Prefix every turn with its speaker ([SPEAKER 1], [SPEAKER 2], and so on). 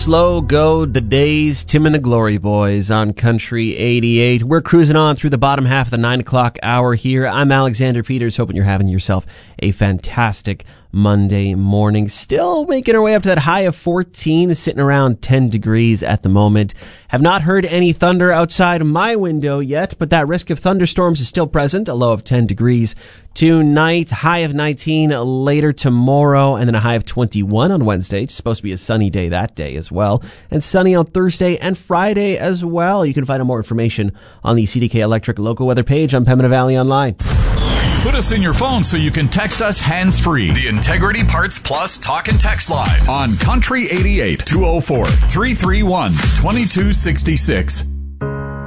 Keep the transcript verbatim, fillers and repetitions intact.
[SPEAKER 1] slow go the days, Tim and the Glory Boys on Country eighty-eight. We're cruising on through the bottom half of the nine o'clock hour here. I'm Alexander Peters, hoping you're having yourself a fantastic Monday morning. Still making our way up to that high of fourteen, sitting around ten degrees at the moment. Have not heard any thunder outside my window yet, but that risk of thunderstorms is still present. A low of ten degrees tonight, high of nineteen later tomorrow, and then a high of twenty-one on Wednesday. It's supposed to be a sunny day that day as well, and sunny on Thursday and Friday as well. You can find out more information on the C D K Electric local weather page on Pembina Valley Online.
[SPEAKER 2] Put us in your phone so you can text us hands-free. The Integrity Parts Plus Talk and Text Line on Country eighty-eight, two oh four, three three one, two two six six.